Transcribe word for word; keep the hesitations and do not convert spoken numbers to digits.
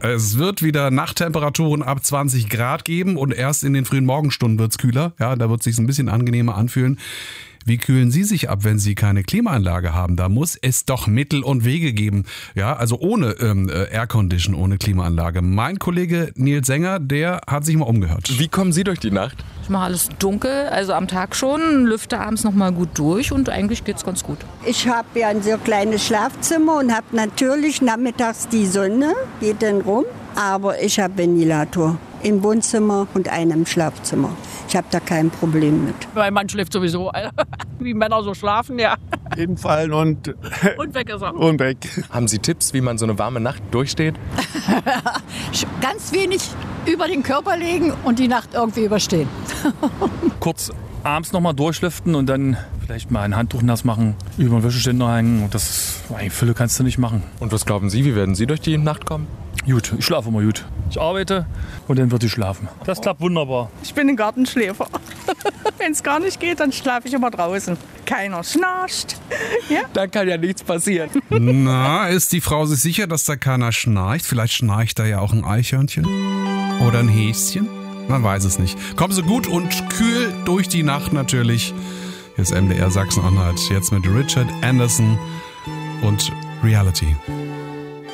Es wird wieder Nachttemperaturen ab zwanzig Grad geben und erst in den frühen Morgenstunden wird's kühler. Ja, da wird es sich ein bisschen angenehmer anfühlen. Wie kühlen Sie sich ab, wenn Sie keine Klimaanlage haben? Da muss es doch Mittel und Wege geben. Ja, also ohne ähm, Aircondition, ohne Klimaanlage. Mein Kollege Nils Sänger, der hat sich mal umgehört. Wie kommen Sie durch die Nacht? Ich mache alles dunkel, also am Tag schon, lüfte abends noch mal gut durch und eigentlich geht's ganz gut. Ich habe ja ein so kleines Schlafzimmer und habe natürlich nachmittags die Sonne, geht dann rum. Aber ich habe Ventilator im Wohnzimmer und einen im Schlafzimmer. Ich habe da kein Problem mit. Mein Mann schläft sowieso, wie Männer so schlafen, ja. Hinfallen und, und weg ist er. Und weg. Haben Sie Tipps, wie man so eine warme Nacht durchsteht? Ganz wenig über den Körper legen und die Nacht irgendwie überstehen. Kurz abends noch mal durchlüften und dann vielleicht mal ein Handtuch nass machen, über den Wäscheständer hängen. Und das, eine Fülle kannst du nicht machen. Und was glauben Sie, wie werden Sie durch die Nacht kommen? Gut, ich schlafe immer gut. Ich arbeite und dann wird ich schlafen. Das klappt wunderbar. Ich bin ein Gartenschläfer. Wenn es gar nicht geht, dann schlafe ich immer draußen. Keiner schnarcht. Ja? Da kann ja nichts passieren. Na, ist die Frau sich sicher, dass da keiner schnarcht? Vielleicht schnarcht da ja auch ein Eichhörnchen oder ein Häschen. Man weiß es nicht. Kommen Sie gut und kühl durch die Nacht natürlich. Hier ist M D R Sachsen-Anhalt. Jetzt mit Richard Anderson und Reality.